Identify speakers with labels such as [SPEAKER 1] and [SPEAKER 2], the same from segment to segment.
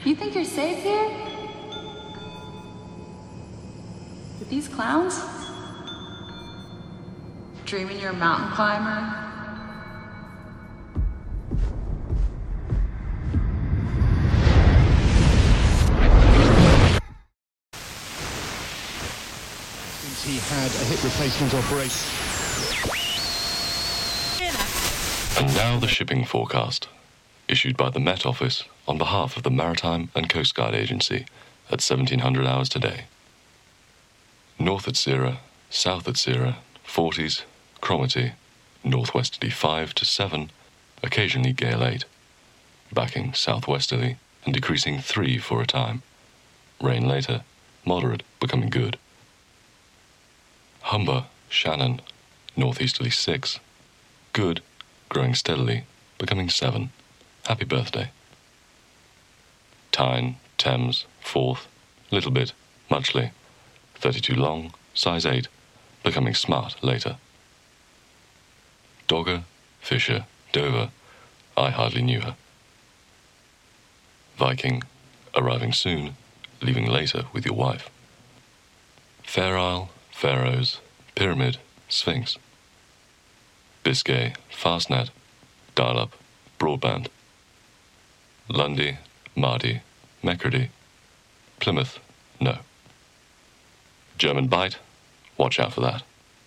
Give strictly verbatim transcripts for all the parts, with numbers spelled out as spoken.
[SPEAKER 1] You think you're safe here? With these clowns? Dreaming you're a mountain climber?
[SPEAKER 2] Since he had a hip replacement operation.
[SPEAKER 3] And now the shipping forecast, issued by the Met Office on behalf of the Maritime and Coast Guard Agency at seventeen hundred hours today. North at Sierra, south at Sierra, forties, Cromarty, northwesterly five to seven, occasionally gale eight, backing southwesterly and decreasing three for a time. Rain later, moderate, becoming good. Humber, Shannon, northeasterly six, good, growing steadily, becoming seven. Happy birthday. Tyne, Thames, Forth, little bit, muchly, thirty-two long, size eight, becoming smart later. Dogger, Fisher, Dover, I hardly knew her. Viking, arriving soon, leaving later with your wife. Fair Isle, Faroes, Pyramid, Sphinx. Biscay, Fastnet, dial-up, broadband. Lundy, Mardi, Meckerdy. Plymouth, no. German Bight, watch out for that.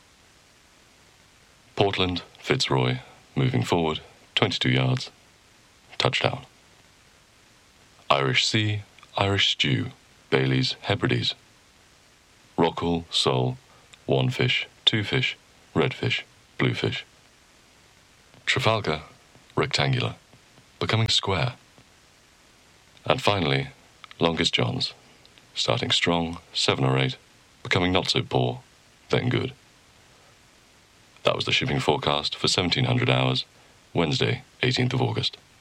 [SPEAKER 3] Portland, Fitzroy, moving forward, twenty-two yards. Touchdown. Irish Sea, Irish Stew, Bailey's, Hebrides. Rockall, Sole, one fish, two fish, red fish, blue fish. Trafalgar, rectangular, becoming square. And finally, Longest Johns, starting strong, seven or eight, becoming not so poor, then good. That was the shipping forecast for seventeen hundred hours, Wednesday, eighteenth of August.